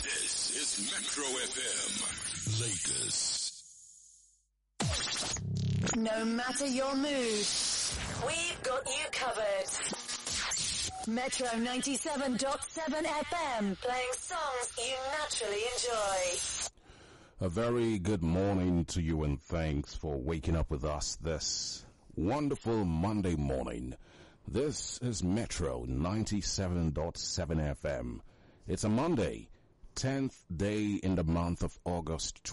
This is Metro FM, Lagos. No matter your mood, we've got you covered. Metro 97.7 FM, playing songs you naturally enjoy. A very good morning to you and thanks for waking up with us this wonderful Monday morning. This is Metro 97.7 FM. It's a Monday, 10th day in the month of August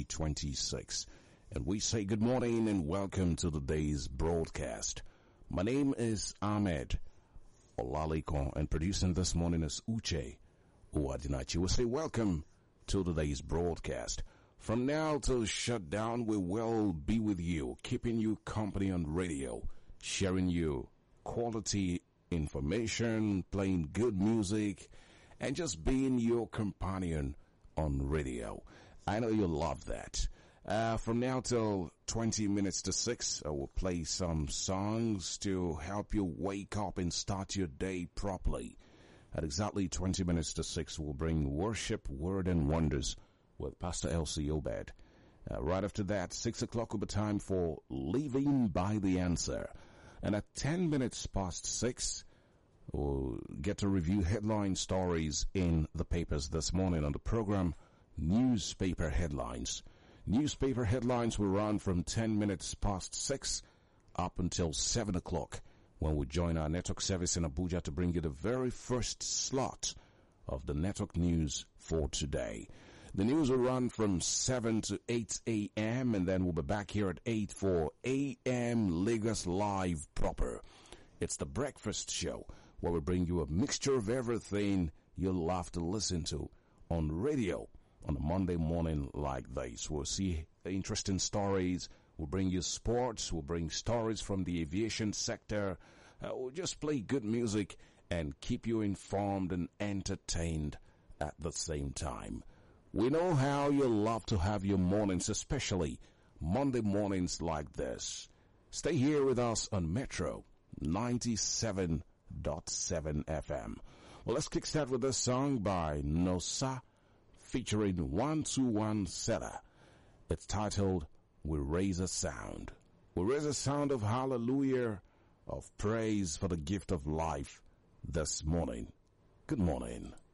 2026. And we say good morning and welcome to the day's broadcast. My name is Ahmed Olaliko and producing this morning is Uche Uwadinachi. We say welcome to today's broadcast. From now till shutdown, we will be with you, keeping you company on radio, sharing you quality information, playing good music, and just being your companion on radio. I know you love that. From now till 20 minutes to 6, I will play some songs to help you wake up and start your day properly. At exactly 20 minutes to 6, we'll bring Worship, Word and Wonders with Pastor Elsie Obed. Right after that, 6 o'clock will be time for Living by the Answer. And at 10 minutes past 6, we'll get to review headline stories in the papers this morning on the program, Newspaper Headlines. Newspaper headlines will run from 10 minutes past 6 up until 7 o'clock when we join our network service in Abuja to bring you the very first slot of the network news for today. The news will run from 7 to 8 a.m. and then we'll be back here at 8 for a.m. Lagos Live proper. It's the breakfast show where we bring you a mixture of everything you'll love to listen to on radio on a Monday morning like this. We'll see interesting stories. We'll bring you sports. We'll bring stories from the aviation sector. We'll just play good music and keep you informed and entertained at the same time. We know how you love to have your mornings, especially Monday mornings like this. Stay here with us on Metro 97.7 FM. Well, let's kickstart with this song by Nosa featuring 121 Seta. It's titled, We Raise a Sound. We raise a sound of hallelujah, of praise for the gift of life this morning. Good morning.